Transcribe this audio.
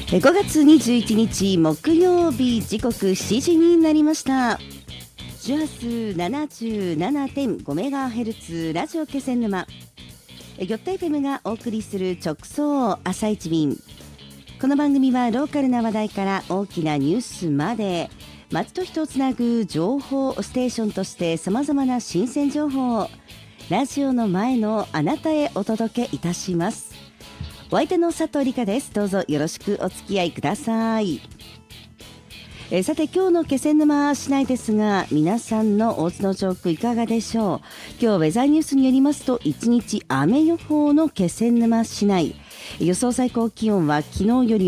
5月21日木曜日、時刻7時になりました。周波数 77.5MHz ラジオ気仙沼ギョッタ FM がお送りする直送朝一便。この番組はローカルな話題から大きなニュースまで、街と人をつなぐ情報ステーションとしてさまざまな新鮮情報をラジオの前のあなたへお届けいたします。お相手の佐藤理香です。どうぞよろしくお付き合いください。さて、今日の気仙沼市内ですが、皆さんのお家の上空いかがでしょう。今日ウェザーニュースによりますと、1日雨予報の気仙沼市内、予想最高気温は昨日より